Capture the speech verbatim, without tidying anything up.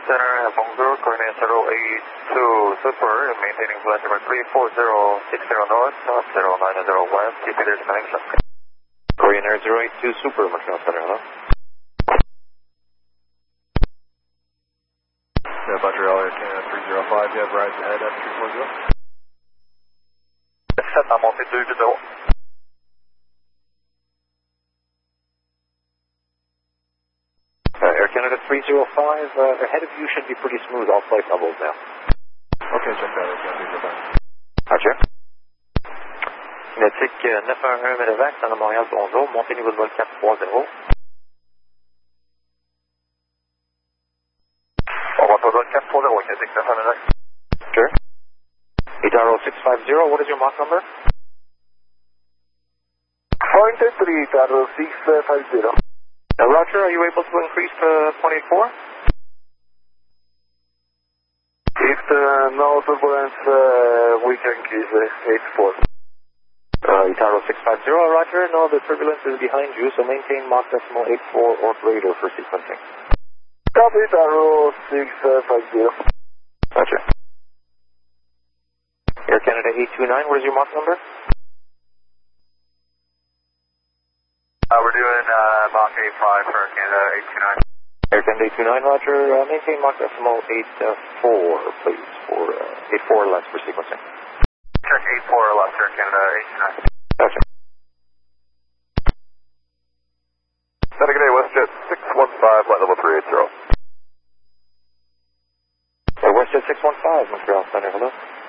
Center, bonjour, coordinate zero eight two Super, maintaining flight number three four zero six zero north, zero nine zero west, T P there's connection. Korean Air zero eight two Super, Montreal Center, hello. Yeah, Montreal Air Canada three zero five, you have rise ahead at three four zero. sept à monter deux huit zéro. Uh, Air Canada three zero five, uh, ahead of you should be pretty smooth, all flight levels now. Okay, check that, Air Canada three zero five. Roger. Nautique neuf un un Medevac, dans le Montréal, bonjour, montez niveau de vol quatre trois zéro. On va vol quatre trois zéro, Nautique neuf un Medevac. Sure. Itaro six five zero, what is your Mach number? Point three, Itaro six five zero. Uh, Roger, are you able to increase to point eight four? If uh, no turbulence, uh, we can keep uh, eight four. Uh, Itaro six five zero, Roger. No, the turbulence is behind you, so maintain Mach decimal eight four or greater for sequencing. Copy, Itaro six five zero. Roger. Air Canada eight two nine, what is your Mach number? Uh, we're doing uh, Mach eight five for Canada eight two nine. Air Canada eight two nine, Roger. Uh, maintain Mach decimal eight four, please, for uh, eight four or less for sequencing. Check eight four or less, Air Canada eight two nine. Gotcha. Center, good day, WestJet six one five, flight level three eight zero. Uh, WestJet six one five, Montreal Center, hello.